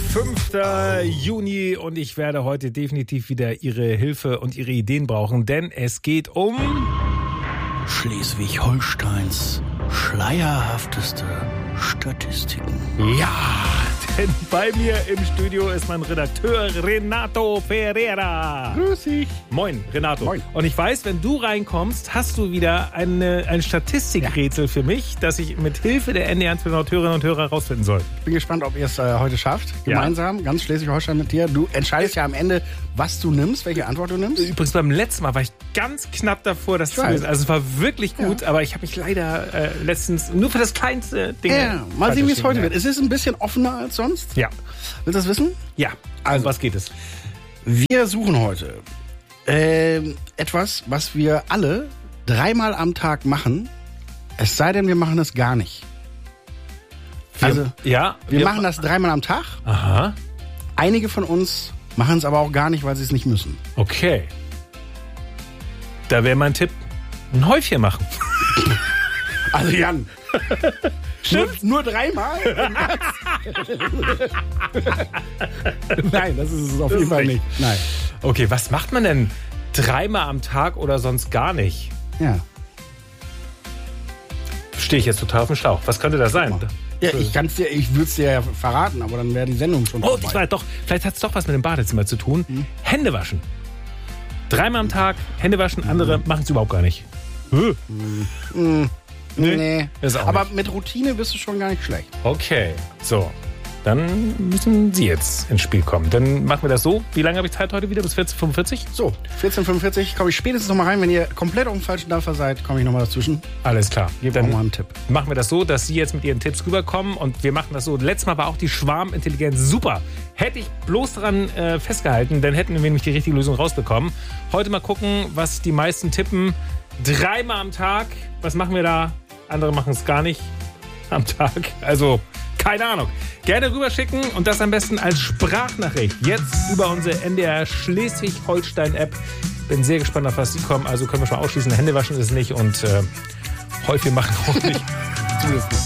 5. Juni und ich werde heute definitiv wieder Ihre Hilfe und Ihre Ideen brauchen, denn es geht um Schleswig-Holsteins schleierhafteste Statistiken. Ja, denn bei mir im Studio ist mein Redakteur Renato Ferreira. Grüß dich. Moin, Renato. Moin. Und ich weiß, wenn du reinkommst, hast du wieder ein Statistikrätsel für mich, das ich mit Hilfe der NDR-Hörerinnen und Hörer herausfinden soll. Ich bin gespannt, ob ihr es heute schafft. Gemeinsam, ganz Schleswig-Holstein mit dir. Du entscheidest ja am Ende, was du nimmst, welche Antwort du nimmst. Übrigens beim letzten Mal war ich ganz knapp davor, das zu lösen. Also es war wirklich gut, aber ich habe mich leider letztens nur für das kleinste Ding... Ja, mal sehen, wie es heute wird. Es ist ein bisschen offener als sonst. Ja. Willst du das wissen? Ja. Also, was geht es? Wir suchen heute etwas, was wir alle 3-mal am Tag machen. Es sei denn, wir machen es gar nicht. Wir machen das 3-mal am Tag. Aha. Einige von uns machen es aber auch gar nicht, weil sie es nicht müssen. Okay. Da wäre mein Tipp, ein Häufchen machen. Also Jan, nur 3-mal? Nein, das ist es auf jeden Fall nicht. Nein. Okay, was macht man denn 3-mal am Tag oder sonst gar nicht? Ja. Stehe ich jetzt total auf dem Schlauch. Was könnte das sein? Ja, ich würde es dir ja verraten, aber dann wäre die Sendung schon vorbei. Ich weiß doch, vielleicht hat es doch was mit dem Badezimmer zu tun. Hände waschen. 3-mal am Tag Hände waschen, andere machen es überhaupt gar nicht. Nee. Aber nicht. mit Routine bist du schon gar nicht schlecht. Okay, so. Dann müssen Sie jetzt ins Spiel kommen. Dann machen wir das so. Wie lange habe ich Zeit heute wieder? Bis 14:45? So, 14:45 komme ich spätestens noch mal rein. Wenn ihr komplett auf dem falschen Dampfer seid, komme ich noch mal dazwischen. Alles klar. Gebt auch mal einen Tipp. Machen wir das so, dass Sie jetzt mit Ihren Tipps rüberkommen und wir machen das so. Letztes Mal war auch die Schwarmintelligenz super. Hätte ich bloß daran festgehalten, dann hätten wir nämlich die richtige Lösung rausbekommen. Heute mal gucken, was die meisten tippen. 3-mal am Tag. Was machen wir da? Andere machen es gar nicht am Tag. Also, keine Ahnung. Gerne rüberschicken und das am besten als Sprachnachricht. Jetzt über unsere NDR Schleswig-Holstein-App. Bin sehr gespannt, auf was Sie kommen. Also können wir schon mal ausschließen. Hände waschen ist es nicht und Häufchen machen auch nicht.